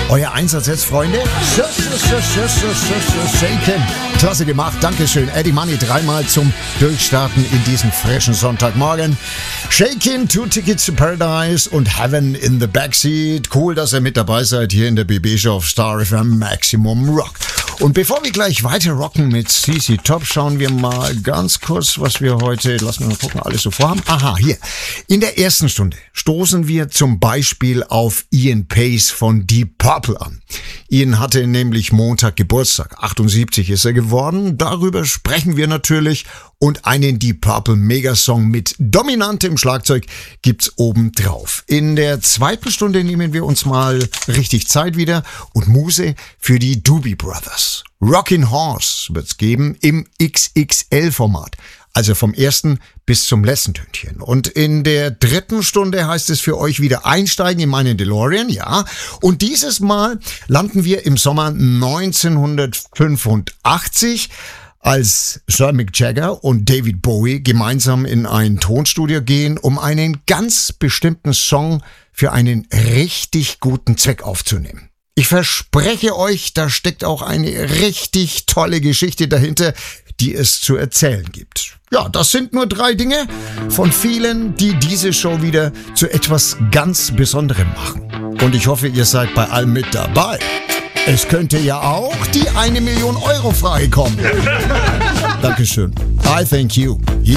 Euer Einsatz jetzt, Freunde. Shaken. Klasse gemacht. Dankeschön. Eddie Money dreimal zum Durchstarten in diesen frischen Sonntagmorgen. Shaken, 2 Tickets to Paradise und Heaven in the Backseat. Cool, dass ihr mit dabei seid hier in der BB-Show auf Star FM Maximum Rock. Und bevor wir gleich weiter rocken mit CC Top, schauen wir mal ganz kurz, was wir heute, lassen wir mal gucken, alles so vorhaben. Aha, hier. In der ersten Stunde stoßen wir zum Beispiel auf Ian Pace von Deep Purple an. Ian hatte nämlich Montag Geburtstag, 78 ist er geworden. Darüber sprechen wir natürlich und einen Deep Purple Megasong mit dominantem Schlagzeug gibt's oben drauf. In der zweiten Stunde nehmen wir uns mal richtig Zeit wieder und Muse für die Doobie Brothers. Rockin' Horse wird's geben im XXL-Format. Also vom ersten bis zum letzten Tönchen. Und in der dritten Stunde heißt es für euch wieder einsteigen in meinen DeLorean, ja. Und dieses Mal landen wir im Sommer 1985, als Sir Mick Jagger und David Bowie gemeinsam in ein Tonstudio gehen, um einen ganz bestimmten Song für einen richtig guten Zweck aufzunehmen. Ich verspreche euch, da steckt auch eine richtig tolle Geschichte dahinter, die es zu erzählen gibt. Ja, das sind nur 3 Dinge von vielen, die diese Show wieder zu etwas ganz Besonderem machen. Und ich hoffe, ihr seid bei allem mit dabei. Es könnte ja auch die 1 Million Euro Frage kommen. Dankeschön. I thank you. Hier